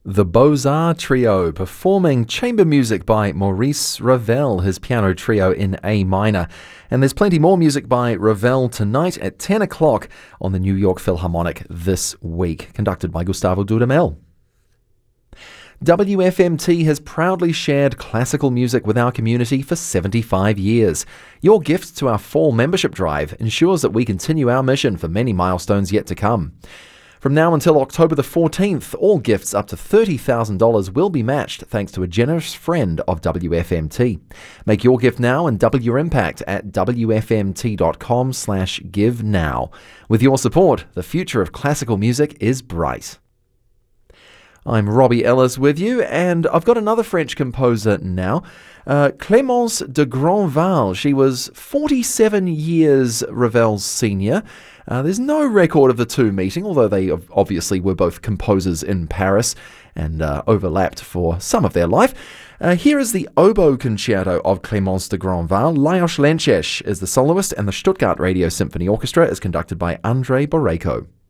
The Beaux-Arts Trio performing chamber music by Maurice Ravel, his piano trio in A minor. And there's plenty more music by Ravel tonight at 10 o'clock on the New York Philharmonic this week, conducted by Gustavo Dudamel. WFMT has proudly shared classical music with our community for 75 years. Your gift to our fall membership drive ensures that we continue our mission for many milestones yet to come. From now until October the 14th, all gifts up to $30,000 will be matched thanks to a generous friend of WFMT. Make your gift now and double your impact at wfmt.com/give now. With your support, the future of classical music is bright. I'm Robbie Ellis with you, and I've got another French composer now, Clémence de Grandval. She was 47 years Ravel's senior. There's no record of the two meeting, although they obviously were both composers in Paris and overlapped for some of their life. Here is the oboe concerto of Clémence de Grandval. Lajos Lences is the soloist, and the Stuttgart Radio Symphony Orchestra is conducted by Andrei Boreyko.